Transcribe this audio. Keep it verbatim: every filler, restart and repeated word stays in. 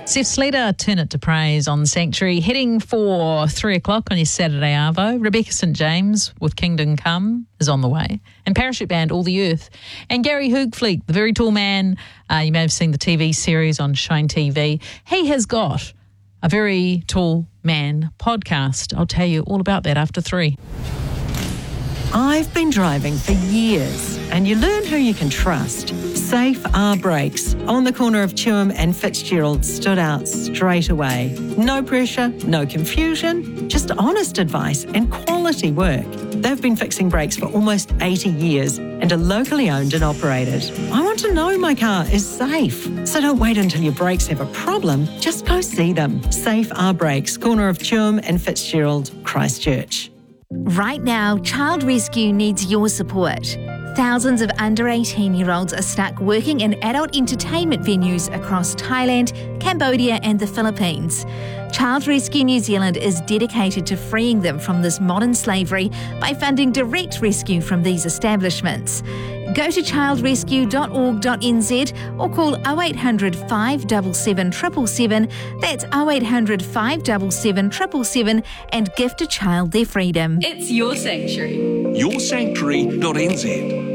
Steph Slater, Turn It to Praise on Sanctuary. Heading for three o'clock on your Saturday Arvo. Rebecca Saint James with Kingdom Come is on the way. And Parachute Band, All the Earth. And Gary Hoogfleet, the very tall man. Uh, you may have seen the T V series on Shine T V. He has got a Very Tall Man podcast. I'll tell you all about that after three. I've been driving for years, and you learn who you can trust. Safe R Brakes on the corner of Tuam and Fitzgerald stood out straight away. No pressure, no confusion, just honest advice and quality work. They've been fixing brakes for almost eighty years and are locally owned and operated. I want to know my car is safe, so don't wait until your brakes have a problem. Just go see them. Safe R Brakes, corner of Tuam and Fitzgerald, Christchurch. Right now, Child Rescue needs your support. Thousands of under eighteen-year-olds are stuck working in adult entertainment venues across Thailand, Cambodia and the Philippines. Child Rescue New Zealand is dedicated to freeing them from this modern slavery by funding direct rescue from these establishments. Go to child rescue dot org dot n z or call oh eight hundred, five seven seven, seven seven seven. That's oh eight hundred, five seven seven, seven seven seven and gift a child their freedom. It's Your Sanctuary. your sanctuary dot n z